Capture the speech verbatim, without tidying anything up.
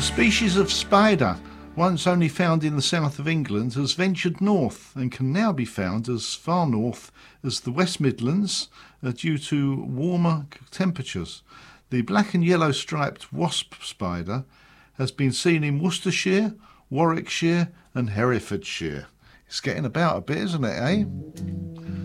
The species of spider, once only found in the south of England, has ventured north and can now be found as far north as the West Midlands uh, due to warmer temperatures. The black and yellow striped wasp spider has been seen in Worcestershire, Warwickshire and Herefordshire. It's getting about a bit, isn't it, eh?